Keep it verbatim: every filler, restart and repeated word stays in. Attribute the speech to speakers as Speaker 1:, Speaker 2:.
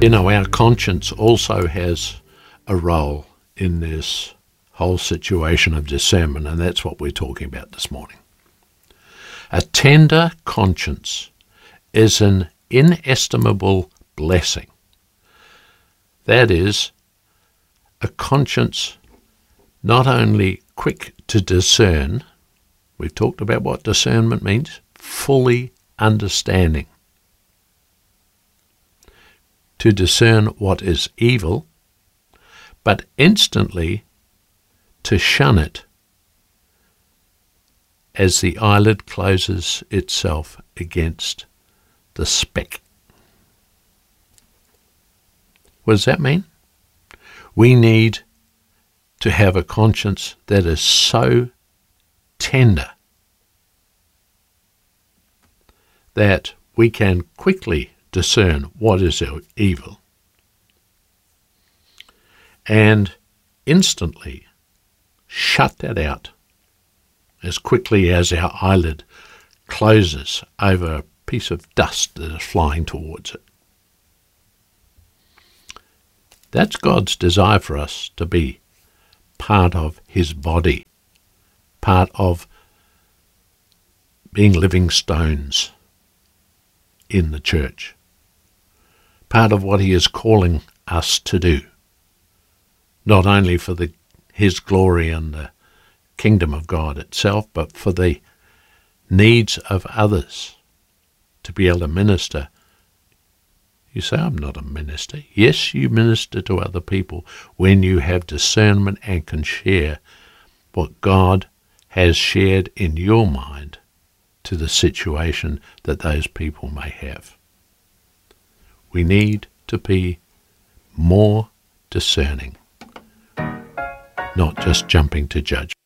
Speaker 1: You know, our conscience also has a role in this whole situation of discernment, and that's what we're talking about this morning. A tender conscience is an inestimable blessing. That is, a conscience not only quick to discern, we've talked about what discernment means, fully understanding. To discern what is evil, but instantly to shun it as the eyelid closes itself against the speck. What does that mean? We need to have a conscience that is so tender that we can quickly discern what is evil and instantly shut that out as quickly as our eyelid closes over a piece of dust that is flying towards it. That's God's desire for us to be part of his body, part of being living stones in the church, part of what he is calling us to do, not only for the, his glory and the kingdom of God itself, but for the needs of others, to be able to minister. You say, I'm not a minister. Yes, you minister to other people when you have discernment and can share what God has shared in your mind to the situation that those people may have. We need to be more discerning, not just jumping to judgment.